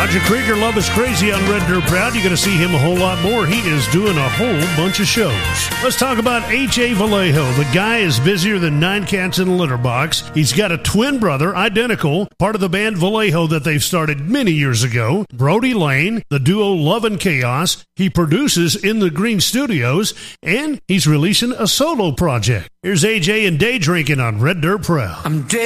Roger Krieger, Love is Crazy on Red Dirt Proud. You're going to see him a whole lot more. He is doing a whole bunch of shows. Let's talk about H.A. Vallejo. The guy is busier than 9 cats in a litter box. He's got a twin brother, identical, part of the band Vallejo that they've started many years ago. Brody Lane, the duo Love and Chaos. He produces in the Green Studios, and he's releasing a solo project. Here's AJ and Day Drinking on Red Dirt Proud. I'm